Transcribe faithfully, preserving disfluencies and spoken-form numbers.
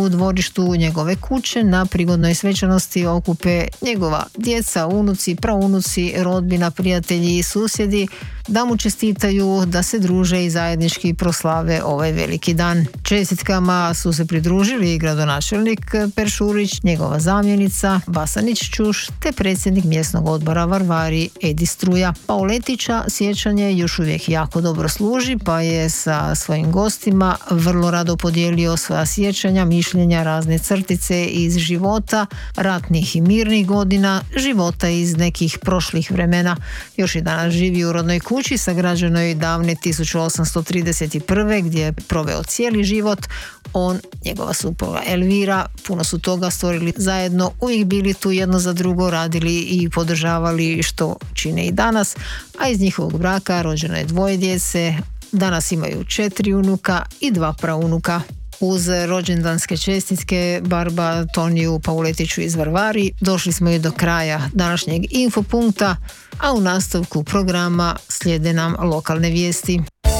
u dvorištu njegove kuće na prigodnoj svečanosti okupe njegova djeca, unuci, praunuci, rodbina, prijatelji i susjedi, da mu čestitaju, da se druže i zajednički proslave ovaj veliki dan. Čestitkama su se pridružili i gradonačelnik Peršurić, njegova zamjenica Basanić Čuš te predsjednik mjesnog odbora Varvari Edi Struja. Pauletića sjećanje još uvijek jako dobro služi, pa je sa svojim gostima vrlo rado podijelio svoja sjećanja, mišljenja, razne crtice iz života, ratnih i mirnih godina, života iz nekih prošlih vremena. Još i danas živi u rodnoj kući sagrađenoj davne tisuću osamsto trideset prve gdje je proveo cijeli život. On, njegova supruga Elvira, puno su toga stvorili zajedno, uvijek bili tu jedno za drugo, radili i podržavali što čine i danas, a iz njihovog braka rođeno je dvoje djece, danas imaju četiri unuka i dva praunuka. Uz rođendanske čestitke Barba Toniju Pauletiću iz Varvari došli smo i do kraja današnjeg infopunkta, a u nastavku programa slijede nam lokalne vijesti.